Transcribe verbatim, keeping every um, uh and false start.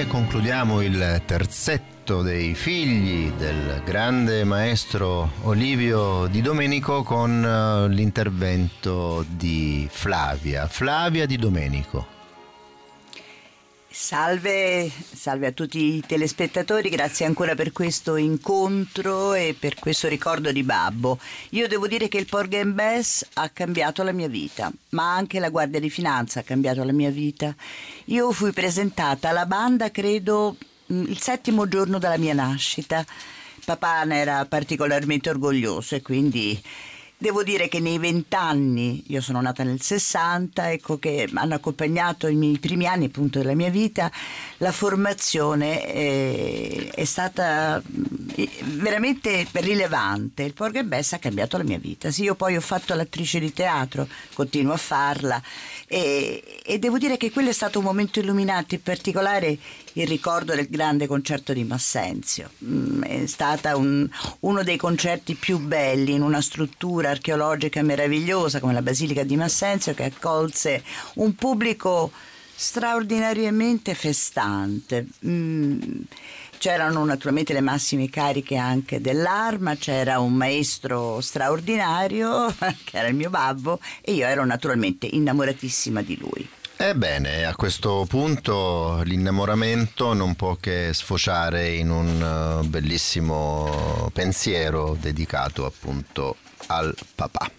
concludiamo il terzetto dei figli del grande maestro Olivio Di Domenico con l'intervento di Flavia. Flavia Di Domenico. Salve, salve a tutti i telespettatori, grazie ancora per questo incontro e per questo ricordo di Babbo. Io devo dire che il Porgy and Bess ha cambiato la mia vita, ma anche la Guardia di Finanza ha cambiato la mia vita. Io fui presentata alla banda, credo, il settimo giorno dalla mia nascita. Papà ne era particolarmente orgoglioso e quindi devo dire che nei vent'anni, io sono nata nel sessanta, ecco che hanno accompagnato i miei primi anni appunto della mia vita, la formazione è, è stata veramente rilevante. Il Porgy and Bess ha cambiato la mia vita. Sì, io poi ho fatto l'attrice di teatro, continuo a farla e, e devo dire che quello è stato un momento illuminante, in particolare il ricordo del grande concerto di Massenzio. È stata un, uno dei concerti più belli in una struttura archeologica meravigliosa come la Basilica di Massenzio, che accolse un pubblico straordinariamente festante. Mm. C'erano naturalmente le massime cariche anche dell'Arma, c'era un maestro straordinario che era il mio babbo e io ero naturalmente innamoratissima di lui. Ebbene, a questo punto l'innamoramento non può che sfociare in un bellissimo pensiero dedicato appunto al papà.